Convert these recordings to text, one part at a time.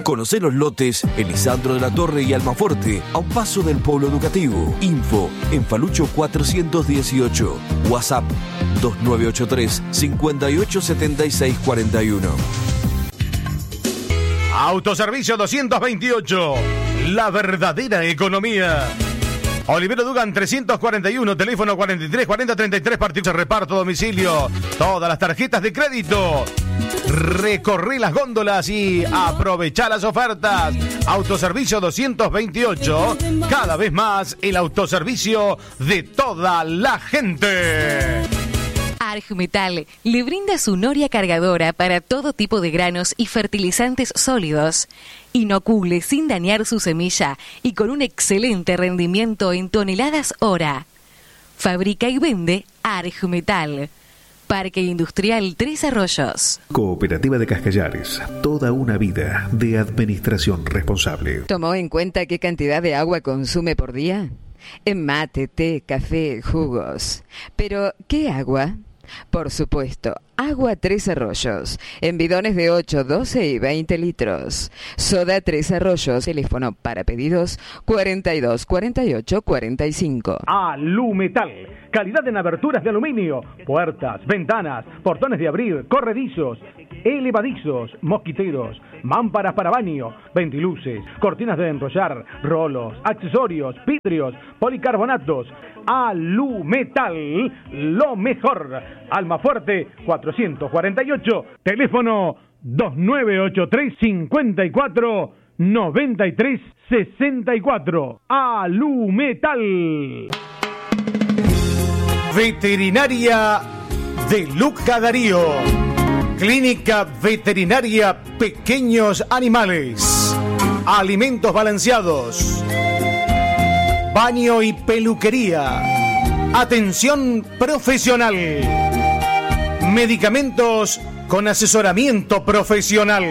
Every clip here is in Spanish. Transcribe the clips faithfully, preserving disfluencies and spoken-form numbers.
Conocé los lotes en Lisandro de la Torre y Almaforte, a un paso del polo educativo. Info en Falucho cuatrocientos dieciocho. WhatsApp dos nueve ocho tres, cinco ocho siete seis cuatro uno. Autoservicio doscientos veintiocho. La verdadera economía. Olivero Dugan trescientos cuarenta y uno, teléfono cuarenta y tres cuarenta treinta y tres, partido de reparto a domicilio. Todas las tarjetas de crédito. Recorrí las góndolas y aprovechá las ofertas. Autoservicio doscientos veintiocho, cada vez más el autoservicio de toda la gente. Argmetal le brinda su noria cargadora para todo tipo de granos y fertilizantes sólidos. Inocule sin dañar su semilla y con un excelente rendimiento en toneladas hora. Fabrica y vende Argmetal. Parque Industrial Tres Arroyos. Cooperativa de Cascallares. Toda una vida de administración responsable. ¿Tomó en cuenta qué cantidad de agua consume por día? En mate, té, café, jugos. Pero, ¿qué agua? Por supuesto, agua Tres Arroyos, en bidones de ocho, doce y veinte litros. Soda Tres Arroyos, teléfono para pedidos cuarenta y dos cuarenta y ocho cuarenta y cinco. Alumetal, calidad en aberturas de aluminio, puertas, ventanas, portones de abrir, corredizos, elevadizos, mosquiteros, mámparas para baño, ventiluces, cortinas de enrollar, rolos, accesorios, vidrios, policarbonatos. Alumetal, lo mejor. Almafuerte cuatrocientos cuarenta y ocho, teléfono dos nueve ocho tres, cinco cuatro, nueve tres seis cuatro. Alumetal. Veterinaria de Luca Darío. Clínica Veterinaria Pequeños Animales. Alimentos balanceados. Baño y peluquería. Atención profesional. Medicamentos con asesoramiento profesional.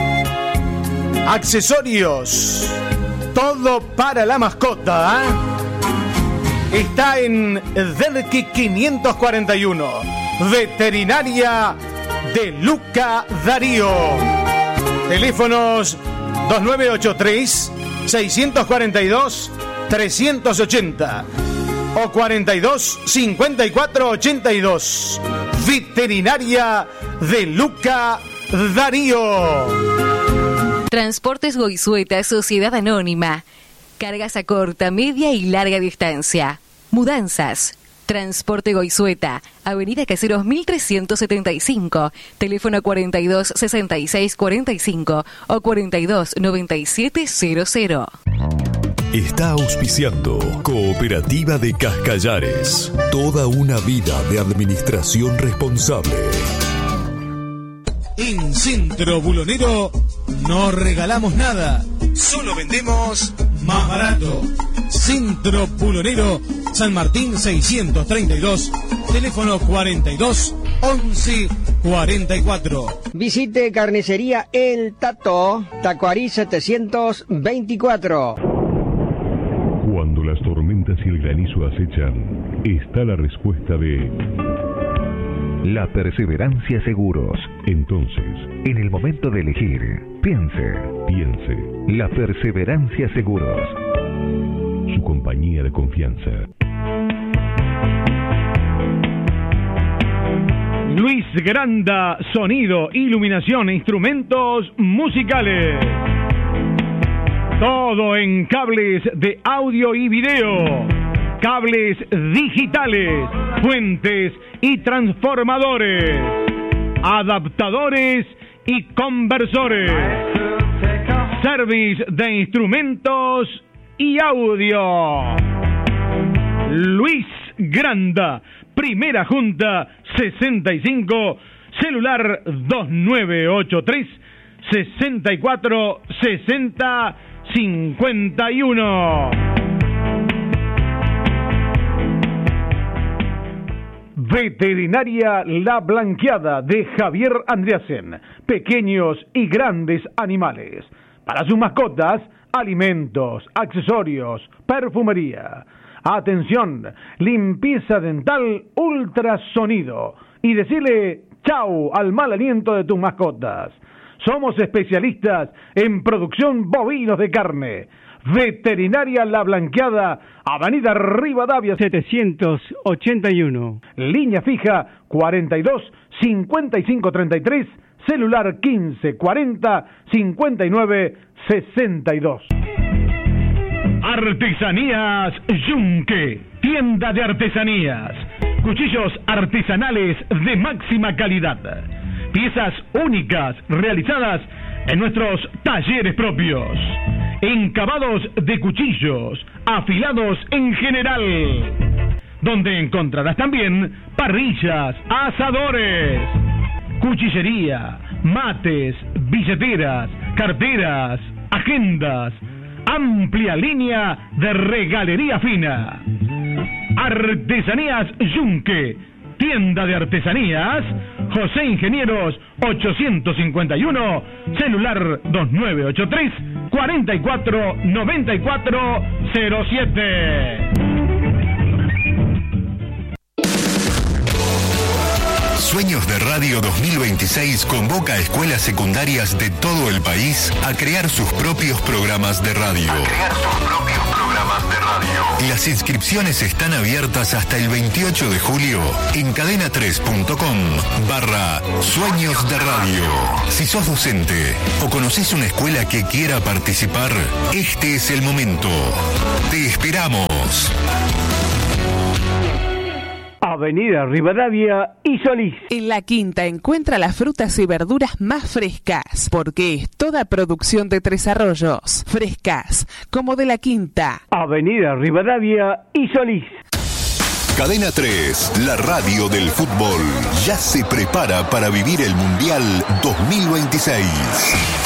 Accesorios. Todo para la mascota. ¿eh? Está en Derqui quinientos cuarenta y uno. Veterinaria de Luca Darío. Teléfonos dos nueve ocho tres, seis cuatro dos, tres ochenta o cuarenta y dos, cincuenta y cuatro, ochenta y dos. Veterinaria de Luca Darío. Transportes Goizueta, Sociedad Anónima. Cargas a corta, media y larga distancia. Mudanzas. Transporte Goizueta, Avenida Caseros mil trescientos setenta y cinco, teléfono cuarenta y dos, sesenta y seis, cuarenta y cinco o cuarenta y dos, noventa y siete cero cero. Está auspiciando Cooperativa de Cascallares. Toda una vida de administración responsable. En Centro Bulonero no regalamos nada, solo vendemos más barato. Centro Bulonero, San Martín seiscientos treinta y dos, teléfono cuarenta y dos, once, cuarenta y cuatro. Visite Carnicería El Tato, Tacuarí setecientos veinticuatro. Cuando las tormentas y el granizo acechan, está la respuesta de La Perseverancia Seguros. Entonces, en el momento de elegir, piense, piense, La Perseverancia Seguros. Su compañía de confianza. Luis Granda, sonido, iluminación e instrumentos musicales. Todo en cables de audio y video, cables digitales, fuentes y transformadores, adaptadores y conversores, service de instrumentos y audio. Luis Granda, Primera Junta sesenta y cinco, celular dos nueve ocho tres, sesenta y cuatro, sesenta, cincuenta y uno. Veterinaria La Blanqueada de Javier Andreasen. Pequeños y grandes animales. Para sus mascotas, alimentos, accesorios, perfumería. Atención, limpieza dental, ultrasonido. Y decirle chau al mal aliento de tus mascotas. Somos especialistas en producción bovinos de carne. Veterinaria La Blanqueada, Avenida Rivadavia setecientos ochenta y uno. Línea fija cuarenta y dos cincuenta y cinco treinta y tres, celular quince cuarenta cincuenta y nueve sesenta y dos. Artesanías Yunque, tienda de artesanías. Cuchillos artesanales de máxima calidad. Piezas únicas realizadas en nuestros talleres propios. Encabados de cuchillos, afilados en general. Donde encontrarás también parrillas, asadores, cuchillería, mates, billeteras, carteras, agendas. Amplia línea de regalería fina. Artesanías Yunque, tienda de artesanías, José Ingenieros ochocientos cincuenta y uno, celular dos nueve ocho tres, cuarenta y cuatro noventa y cuatro cero siete. Sueños de Radio dos mil veintiséis convoca a escuelas secundarias de todo el país a crear sus propios programas de radio. A crear sus propios programas de radio. Las inscripciones están abiertas hasta el veintiocho de julio en cadena tres punto com barra Sueños de Radio. Si sos docente o conocés una escuela que quiera participar, este es el momento. Te esperamos. Avenida Rivadavia y Solís. En La Quinta encuentra las frutas y verduras más frescas, porque es toda producción de Tres Arroyos. Frescas, como de La Quinta. Avenida Rivadavia y Solís. Cadena tres, la radio del fútbol, ya se prepara para vivir el Mundial dos mil veintiséis.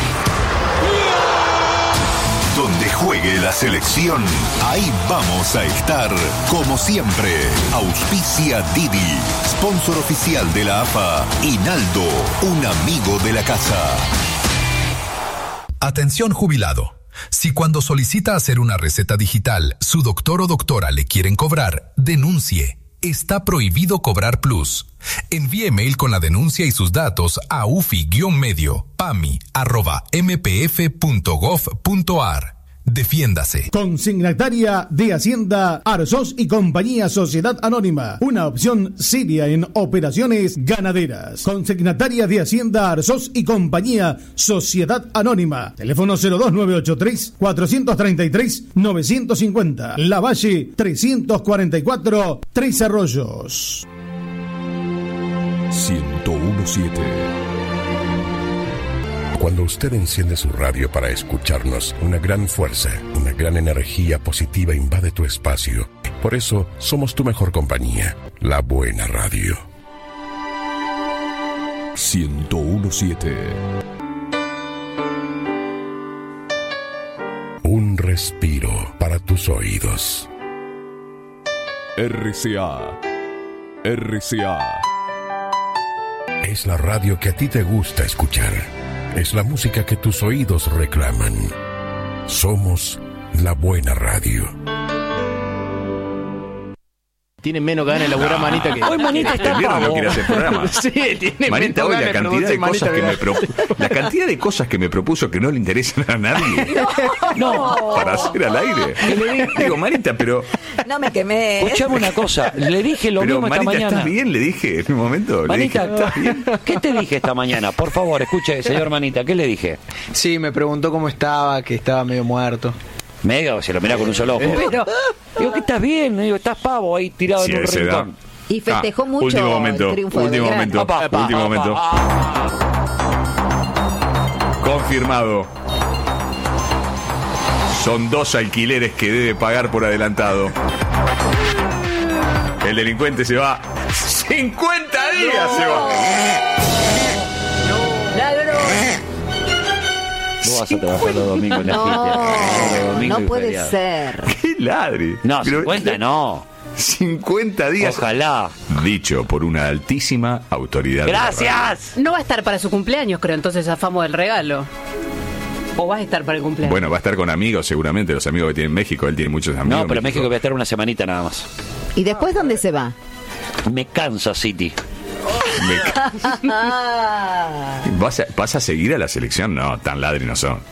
Donde juegue la selección, ahí vamos a estar, como siempre. Auspicia Didi, sponsor oficial de la A F A, y Naldo, un amigo de la casa. Atención jubilado. Si cuando solicita hacer una receta digital, su doctor o doctora le quieren cobrar, denuncie. Está prohibido cobrar plus. Envíe mail con la denuncia y sus datos a ufi-medio pami arroba mpf punto gov punto ar. Defiéndase. Consignataria de Hacienda Arzós y Compañía Sociedad Anónima, una opción seria en operaciones ganaderas. Consignataria de Hacienda Arzós y Compañía Sociedad Anónima. Teléfono cero dos nueve ocho tres, cuatro tres tres, nueve cinco cero. La Valle trescientos cuarenta y cuatro, Tres Arroyos. ciento uno punto siete. Cuando usted enciende su radio para escucharnos, una gran fuerza, una gran energía positiva invade tu espacio. Por eso, somos tu mejor compañía, la buena radio. ciento uno punto siete. Un respiro para tus oídos. R C A. R C A. Es la radio que a ti te gusta escuchar. Es la música que tus oídos reclaman. Somos la buena radio. Tiene menos ganas de laburar, no. Manita, que... Hoy Manita está pavo. No quiere hacer programa. Sí, tiene Manita, hoy la cantidad de cosas que me pro... la cantidad de cosas que me propuso que no le interesan a nadie. No. Para hacer al aire. Digo, Manita, pero... No me quemé. Escuchame una cosa. Le dije lo pero, mismo Manita, esta mañana. ¿estás bien? Le dije en un momento. Manita, le dije, ¿estás bien? ¿Qué te dije esta mañana? Por favor, escuche, señor Manita, ¿qué le dije? Sí, me preguntó cómo estaba, que estaba medio muerto. Medio, se lo mira con un solo ojo. Pero, digo que estás bien, digo, estás pavo ahí tirado sí, en un rincón. Y festejó ah, mucho último momento, el triunfo último de momento, Papá, papá, último papá, momento. Ah. Confirmado. Son dos alquileres que debe pagar por adelantado. El delincuente se va. cincuenta días no. se va. Vos vas a trabajar los domingos en la No, no, no puede feriado. ser. ¡Qué ladre! No, Pero, cincuenta no. cincuenta días. Ojalá. Dicho por una altísima autoridad. ¡Gracias! No va a estar para su cumpleaños, creo, entonces zafamos del regalo. ¿O vas a estar para el cumpleaños? Bueno, va a estar con amigos, seguramente, los amigos que tiene en México. Él tiene muchos amigos. No, pero en México, México voy a estar una semanita nada más. ¿Y después dónde se va? Me Kansas City. ¿Vas a, ¿Vas a seguir a la selección? No, tan ladri no son.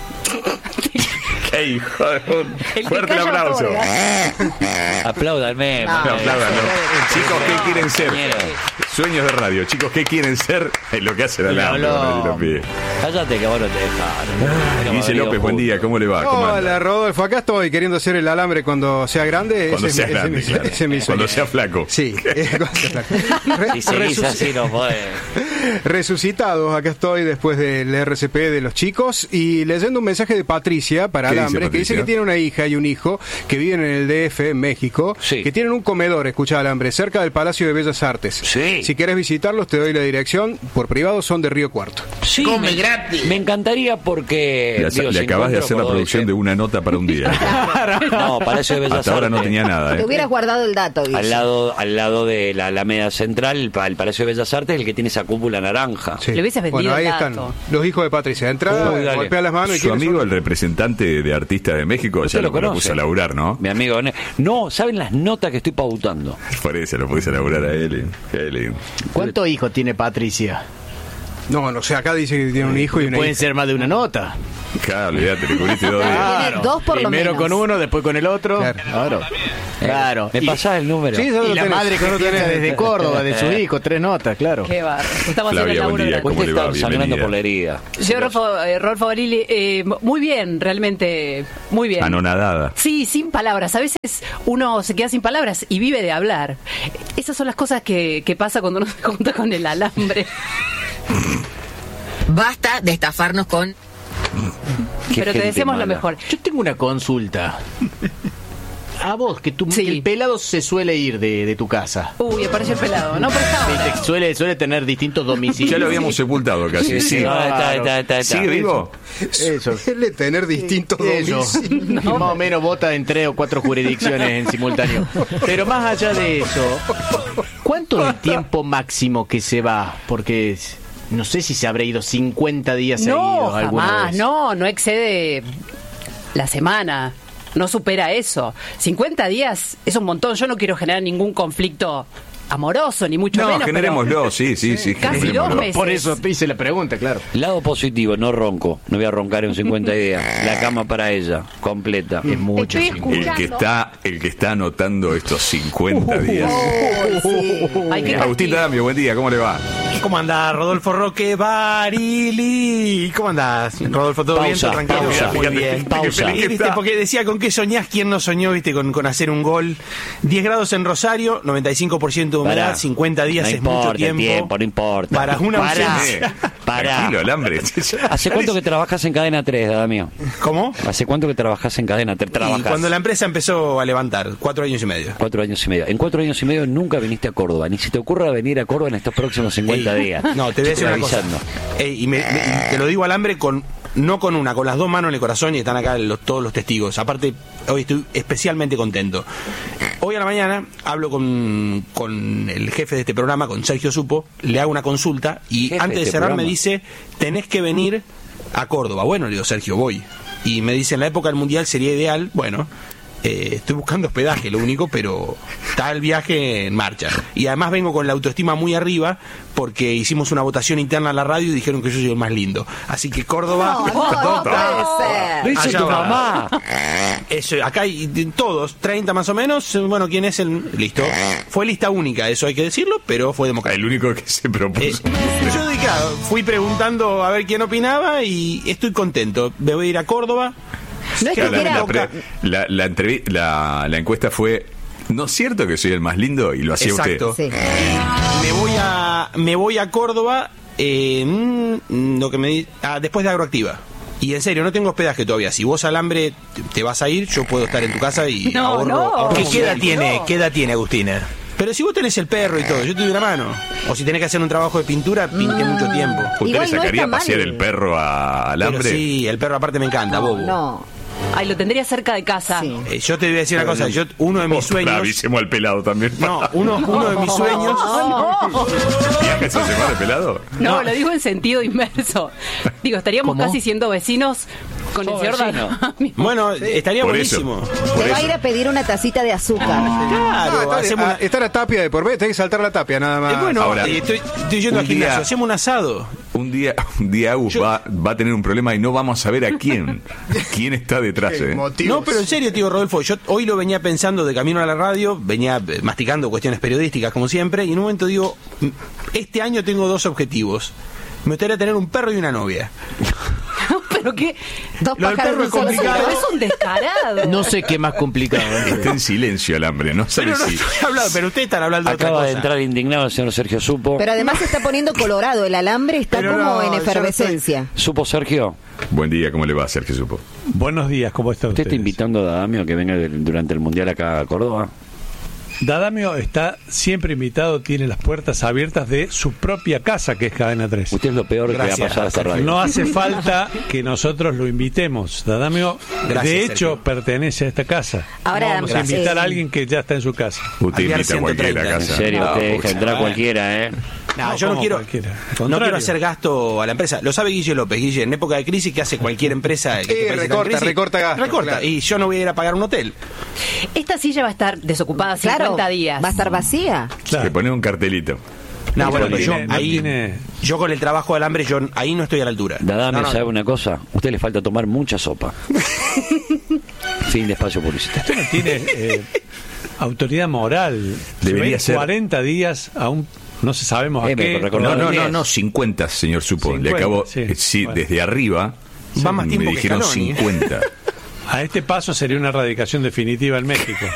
¡Qué hijo de un... Fuerte el aplauso! Apláudanme. No, apláudanlo. Chicos, ¿qué quieren ser? Sueños de radio. Chicos, ¿qué quieren ser? Es lo que hacen al hambre. Cállate que vos no te dejaron. Dice López, buen día, ¿cómo le va? ¿Cómo Hola, Rodolfo, acá estoy queriendo hacer el alambre cuando sea grande. Cuando ese sea es, grande, ese, claro. ese es mi sueño. Cuando sea flaco. Sí, eh, cuando sea flaco. Re- Si seguís resuc- así no podés. Resucitados, acá estoy después del R C P de los chicos y leyendo un mensaje de Patricia para ¿Qué dice Alambre, que dice Patricia? que tiene una hija y un hijo que viven en el D F, en México, Sí. que tienen un comedor, escucha Alambre, cerca del Palacio de Bellas Artes. Sí. Si quieres visitarlos, te doy la dirección. Por privado son de Río Cuarto. Sí, Come me, gratis. me encantaría porque... Le, digo, le si acabas de encuentro hacer la Córdoba, producción dice- de una nota para un día. No, Palacio de Bellas Hasta ahora no Artes. tenía nada, Te ¿eh? hubieras guardado el dato, Guille. Al lado, al lado de la Alameda Central, el, pa- el Palacio de Bellas Artes, el que tiene esa cúpula naranja. Sí. Le hubieses vendido Bueno, ahí el están dato. los hijos de Patricia. Entra, Uy, dale. golpea las manos y Su ¿quiénes amigo, son? el representante de artistas de México, ¿Usted ya lo lo, lo conoce? puso a laburar, ¿no? Mi amigo... Ne- No, ¿saben las notas que estoy pautando? Por eso lo puse a laburar a él. Qué lindo. ¿Cuántos hijos tiene Patricia? No, no sé, acá dice que tiene un hijo y una Pueden hija. ser más de una nota. Claro, olvídate, le cubriste dos días. Tiene dos por lo Primero menos. con uno, después con el otro. Claro. Claro. Claro. ¿Me Y- pasás el número? Sí, ya Y lo la tenés, madre ya que lo piensa tenés. desde Córdoba, de sus hijos, tres notas, claro. Qué barro. Estamos haciendo el Flavia, laburo buen de día, la ¿cómo Usted le va? está sangrando Bienvenida. por la herida. Yo, Rolfo, eh, Rolfo Barili, eh, muy bien, realmente, muy bien. Anonadada. Sí, sin palabras. A veces uno se queda sin palabras y vive de hablar. Esas son las cosas que, que pasa cuando uno se junta con el alambre. Basta de estafarnos con... Pero te gente deseamos lo mala. mejor. Yo tengo una consulta. A vos, que tu, Sí. el pelado se suele ir de, de tu casa. Uy, apareció el pelado. No, pero está Sí, ahora. te- suele, suele tener distintos domicilios. Ya lo habíamos sepultado casi. Sí. No, está, está, está, está. ¿Sigue vivo? Eso. Suele tener distintos Eso. domicilios. Y más o menos vota en tres o cuatro jurisdicciones en simultáneo. Pero más allá de eso, ¿cuánto es el tiempo máximo que se va? Porque es- no sé si se habrá ido cincuenta días No, seguidos alguna jamás. vez. No, no excede la semana. No supera eso. cincuenta días es un montón. Yo no quiero generar ningún conflicto amoroso, ni mucho No, menos. pero- generémoslo, sí, sí, sí. Casi generémoslo. dos meses. Por eso te hice la pregunta, claro. Lado positivo, no ronco. No voy a roncar en cincuenta días. La cama para ella, completa. Es mucho. Estoy cincuenta. El que está, el que está anotando estos cincuenta días. Ay, qué Agustín castigo. Damio, buen día, ¿cómo le va? ¿Cómo andás, Rodolfo Roque Barili? ¿Cómo andás, Rodolfo? ¿Todo bien? Pausa, ¿Todo tranquilo? pausa. Muy Fíjate, bien. qué Pausa. feliz que ¿Viste? está. Porque decía, ¿con qué soñás? ¿Quién no soñó, viste, con, con hacer un gol? diez grados en Rosario, noventa y cinco por ciento de humedad, Pará. cincuenta días No es importa mucho el tiempo. tiempo, no importa. Para una Pará. ausencia. Pará. Tranquilo, alambre. ¿Hace cuánto que trabajas en Cadena tres, Damio? ¿Cómo? ¿Hace cuánto que trabajas en Cadena tres? Y Trabajas. cuando la empresa empezó a levantar, cuatro años y medio. Cuatro años y medio. En cuatro años y medio nunca viniste a Córdoba. Ni se te ocurra venir a Córdoba en estos próximos cincuenta Ey, días. No, te voy a decir Estoy una cosa. avisando. Ey, y, me- me- y te lo digo alambre con no con una, con las dos manos en el corazón y están acá los- todos los testigos. Aparte, hoy estoy especialmente contento. Hoy a la mañana hablo con, con el jefe de este programa, con Sergio Supo, le hago una consulta y Jefe antes de de este cerrar programa. me dice, tenés que venir a Córdoba. Bueno, le digo, Sergio, voy. Y me dice, en la época del Mundial sería ideal. Bueno, eh, estoy buscando hospedaje, lo único, pero está el viaje en marcha. Y además vengo con la autoestima muy arriba porque hicimos una votación interna en la radio y dijeron que yo soy el más lindo. Así que Córdoba... No, no puede ser. Lo hizo Allá tu va. mamá. Eso, acá hay de- todos, treinta más o menos. Bueno, ¿quién es el...? Listo. Fue lista única, eso hay que decirlo, pero fue democrático. El único que se propuso. Eh, yo de claro, fui preguntando a ver quién opinaba y estoy contento. Me voy a ir a Córdoba. No es que Claro, la, quiera... la pre- la- la entrevi- la- la encuesta fue, ¿no es cierto que soy el más lindo? Y lo hacía Exacto. usted. Sí. Me voy a me voy a Córdoba eh, mm, lo que me di- ah, después de Agroactiva. Y en serio, no tengo hospedaje todavía. Si vos alambre te, te vas a ir, yo puedo estar en tu casa y No, ahorro, no. ahorro ¿Qué un queda dinerito. tiene? No. ¿Qué edad tiene Agustina? Pero si vos tenés el perro y todo, yo te doy una mano. O si tenés que hacer un trabajo de pintura, pinte mucho tiempo. ¿Usted Igual le no sacaría está a pasear mal. el perro a Pero alambre? sí, el perro aparte me encanta, bobo. No. Ay, lo tendría cerca de casa. Sí. Eh, yo te voy a decir una cosa, yo uno de mis sueños... Avisemos al pelado también. No, uno, uno de mis sueños... ¿Viaja esa semana, pelado? No, lo digo en sentido inverso. Digo, estaríamos ¿Cómo? casi siendo vecinos Con el Sos señor vecino. Dami. Bueno, estaría Por eso. buenísimo. Te va a ir a pedir una tacita de azúcar. Claro, No, está, hacemos una- ah, está la tapia de por medio, tenés que saltar la tapia nada más. Eh, bueno, Ahora, eh, estoy, estoy yendo un al gimnasio, día- hacemos un asado. Un día, un día Agus va, va a tener un problema y no vamos a saber a quién. ¿Quién está detrás? Qué eh? motivos. No, pero en serio, tío Rodolfo, yo hoy lo venía pensando de camino a la radio, venía eh, masticando cuestiones periodísticas como siempre, y en un momento digo, "M- este año tengo dos objetivos. Me gustaría tener un perro y una novia. Pero qué. Dos Lo del pájaros perro de es un solo complicado. tiro. Es un descarado. No sé qué más complicado. ¿eh? Está en silencio el hambre, no sabe Pero no si... estoy hablando, pero ustedes están hablando de otra Acaba cosa. de entrar indignado el señor Sergio Supo. Pero además se está poniendo colorado. El alambre está Pero como no, en yo no efervescencia. ¿Supo, Sergio? Buen día, ¿cómo le va, Sergio Supo? Buenos días, ¿cómo está ¿Usted usted? está invitando a Damio a que venga del- durante el Mundial acá a Córdoba? Dadamio está siempre invitado, tiene las puertas abiertas de su propia casa, que es Cadena tres. Usted es lo peor que Gracias, ha pasado a esta radio. No hace falta que nosotros lo invitemos. Dadamio, Gracias, de hecho, Sergio. pertenece a esta casa. Ahora, no vamos a gracias. invitar a Eh, alguien que ya está en su casa. Usted Ayer invita a cualquiera a ciento treinta, En casa. serio, Ah, usted deja pues, entrar ah, cualquiera, ¿eh? No, No, yo no como quiero, cualquiera. Al no contrario. quiero hacer gasto a la empresa. Lo sabe Guille López, Guille. En época de crisis, ¿qué hace cualquier empresa? que Eh, te parece tan recorta, crisis? recorta gasto, Recorta. claro. Y yo no voy a ir a pagar un hotel. Esta silla va a estar desocupada Claro, cincuenta días. va a estar vacía. Claro. Le pone un cartelito. No, bueno, no pero yo tiene- no ahí, tiene- yo con el trabajo del hambre, yo ahí no estoy a la altura. Dadamio, No, no, ¿sabe una cosa? A usted le falta tomar mucha sopa. Fin de espacio publicitario. Usted no tiene eh, autoridad moral. Debería Se ser. ven cuarenta días a un. No se sabemos a Eh, me qué. recordó- No, no, días. no, no, cincuenta, señor Supo. Le cincuenta, acabo, sí. eh, sí, Bueno. desde arriba Va más me tiempo que dijeron Scaloni, ¿eh? cincuenta. A este paso sería una erradicación definitiva en México.